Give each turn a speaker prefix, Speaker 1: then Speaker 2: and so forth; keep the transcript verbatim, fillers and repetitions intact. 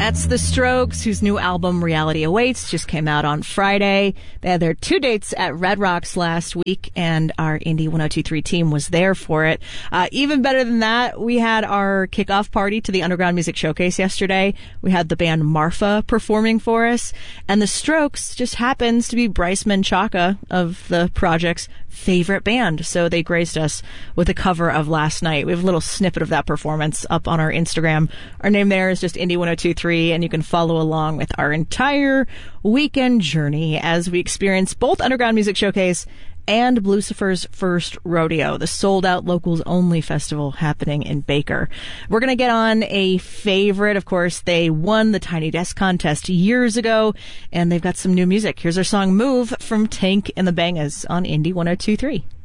Speaker 1: That's The Strokes, whose new album Reality Awaits just came out on Friday. They had their two dates at Red Rocks last week, and our Indie one oh two point three team was there for it. Uh, even better than that, we had our kickoff party to the Underground Music Showcase yesterday. We had the band Marfa performing for us, and The Strokes just happens to be Bryce Menchaca of the project's favorite band, so they graced us with a cover of Last Night. We have a little snippet of that performance up on our Instagram. Our name there is just Indie one oh two point three, and you can follow along with our entire weekend journey as we experience both Underground Music Showcase and Blucifer's first rodeo, the sold-out locals-only festival happening in Baker. We're going to get on a favorite. Of course, they won the Tiny Desk contest years ago, and they've got some new music. Here's our song Move from Tank and the Bangas on Indie one oh two point three.